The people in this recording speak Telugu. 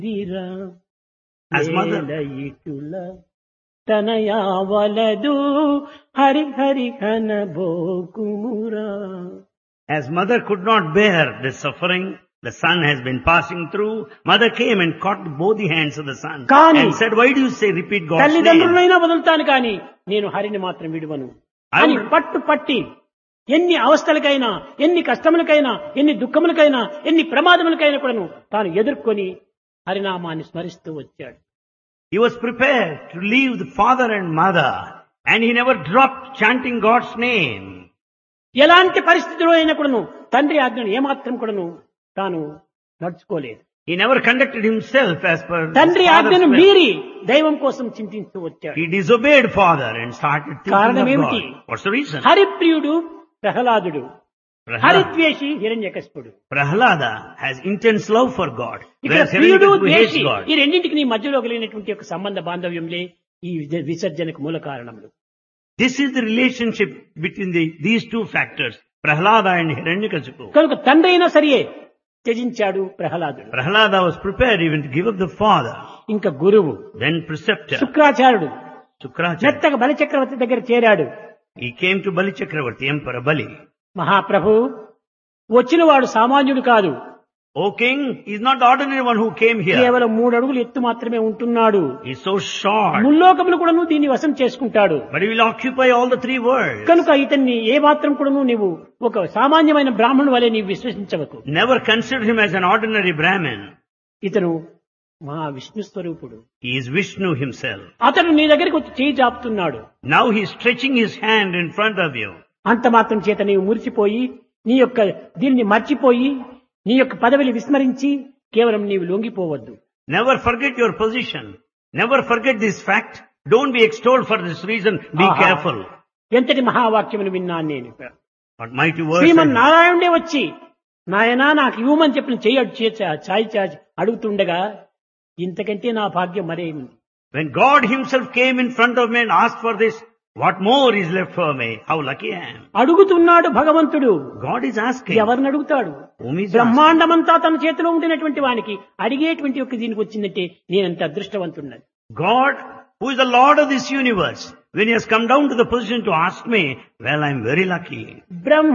దిరా As mother, ఇటుల తనయావలదు Hari Hari కనబోకుమురా. as mother could not bear the suffering the son has been passing through, mother came and caught both the hands of the son Kani. and said, why do you say repeat God's name? తల్లిదండ్రులైనా వదులుతాను కానీ నేను హరిని మాత్రం విడువను అని పట్టి ఎన్ని అవస్థలకైనా, ఎన్ని కష్టములకైనా, ఎన్ని దుఃఖములకైనా, ఎన్ని ప్రమాదములకైనా కూడాను తాను ఎదుర్కొని హరినామాన్ని స్మరిస్తూ వచ్చాడు. He was prepared to leave the father and mother, and he never dropped chanting God's name. ఎలాంటి పరిస్థితిలో అయినా కూడాను తండ్రి ఆజ్ఞను ఏమాత్రం కూడాను తాను నడుచుకోలేదు. He never conducted himself as per his తండ్రి father's ఆజ్ఞను will. మీరి దైవం కోసం చింతిస్తూ వచ్చాడు. He disobeyed father and started thinking కారణం of ఏమిటి? God. What's the reason? హరిప్రియుడు ప్రహ్లాదుడు, హరిద్వేషి హిరణ్యకశిపుడు. Prahlada has intense love for God, ఇక్కడ whereas ప్రియుడు Hiranyakashipu hates ద్వేషి God. ఈ రెండింటికి నీ మధ్యలో కలిగినటువంటి ఒక సంబంధ బాంధవ్యంలే ఈ విసర్జనకు మూల కారణములు. This is the relationship between these two factors, Prahlada and Hiranyakashipu. కనుక తండ్రి అయినా సరియే త్యజించాడు ప్రహ్లాదుడు. Prahlada was prepared even to give up the father, ఇంకా గురువు then preceptor, శుక్రాచార్యుడు Sukracharya. మెత్తగా బలిచక్రవర్తి దగ్గర చేరాడు. He came to Bali Chakravarti, Emperor Bali. మహాప్రభు వచ్చిన వాడు సామాన్యుడు కాదు, O king, he is not the ordinary one who came here. కేవలం 3 అడుగులు ఎత్తు మాత్రమే ఉంటున్నాడు. He is so short, ముల్లోకములు కూడాను దీన్ని వశం చేసుకుంటాడు. but he will occupy all the 3 worlds. కనుక ఇతన్ని ఏ మాత్రం కూడాను నీవు ఒక సామాన్యమైన బ్రాహ్మణుడు వలె నీవు విశ్వసించవకు. Never consider him as an ordinary Brahmin. ఇతను మహా విష్ణు స్వరూపుడు. He is Vishnu himself. అతను నీ దగ్గరికి వచ్చి చేయి జాపుతున్నాడు. Now he is stretching his hand in front of you. అంత మాత్రం చేత నీవు మురిసిపోయి నీ యొక్క దీన్ని మర్చిపోయి నీ యొక్క పదవిని విస్మరించి కేవలం నీవు లొంగిపోవద్దు. Never forget your position. Never forget this fact. Don't be extolled for this reason. Be ఆహా. careful. ఎంతటి మహావాక్యమును విన్నాను నేను. What mighty words. శ్రీమన్ నారాయణుడే వచ్చి నాయనా నాకు ఇవ్వమని చెప్పిన చేయి అడుగుతుండగా ఇంతకంటే నా భాగ్యం మరేమి. When God himself came in front of me and asked for this, what more is left for me? How lucky I am. అడుగుతున్నాడు భగవంతుడు. God is asking. ఎవరిని అడుగుతాడు? Whom is asking? బ్రహ్మాండమంతా తన చేతిలో ఉండినటువంటి వానికి అడిగేటువంటి ఒక దీనికి వచ్చిందంటే నేనంత అదృష్టవంతున్నది. God, who is the Lord of this universe, when he has come down to the position to ask me, well, I am very lucky. Brahma